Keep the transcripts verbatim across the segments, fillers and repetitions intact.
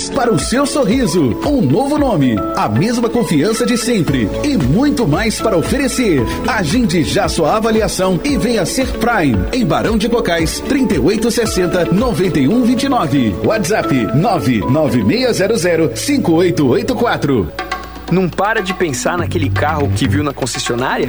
Implantes, para o seu sorriso. Um novo nome, a mesma confiança de sempre e muito mais para oferecer. Agende já sua avaliação e venha ser Prime em Barão de Cocais, trinta e oito sessenta, noventa e um vinte e nove. WhatsApp nove nove seis zero zero cinco oito oito quatro. Não para de pensar naquele carro que viu na concessionária?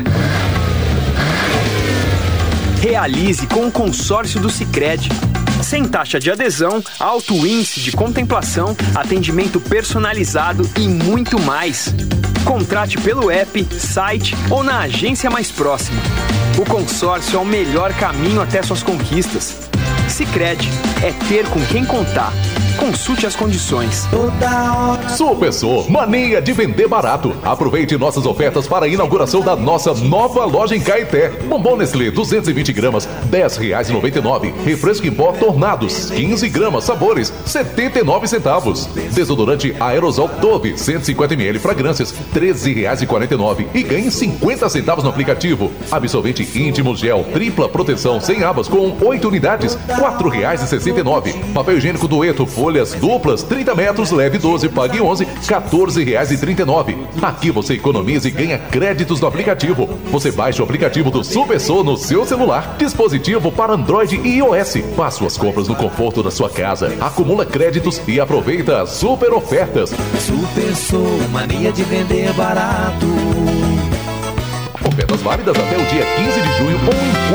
Realize com o consórcio do Sicredi. Sem taxa de adesão, alto índice de contemplação, atendimento personalizado e muito mais. Contrate pelo app, site ou na agência mais próxima. O consórcio é o melhor caminho até suas conquistas. Sicredi, é ter com quem contar. Consulte as condições. Super mania de vender barato. Aproveite nossas ofertas para a inauguração da nossa nova loja em Caeté. Bombom Nestlé duzentos e vinte gramas, dez reais e noventa e nove. Refresco em pó Tornados, quinze gramas, sabores, setenta e nove centavos. Desodorante Aerosol Dove, cento e cinquenta mililitros, fragrâncias, treze reais e quarenta e nove. E ganhe cinquenta centavos no aplicativo. Absorvente íntimo gel, tripla proteção, sem abas, com oito unidades, quatro reais e sessenta e nove. Papel higiênico Dueto, folhas duplas, trinta metros, leve doze, pague onze, quatorze reais e trinta e nove. Aqui você economiza e ganha créditos no aplicativo. Você baixa o aplicativo do Supersô no seu celular. Dispositivo para Android e iOS. Faça suas compras no conforto da sua casa. Acumula créditos e aproveita as super ofertas. Supersô, mania de vender barato. Ofertas válidas até o dia quinze de junho ou enquanto